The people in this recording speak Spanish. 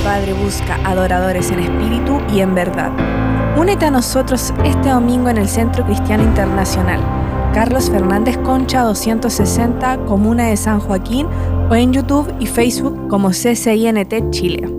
Padre busca adoradores en espíritu y en verdad. Únete a nosotros este domingo en el Centro Cristiano Internacional, Carlos Fernández Concha 260, Comuna de San Joaquín, o en YouTube y Facebook como CCINT Chile.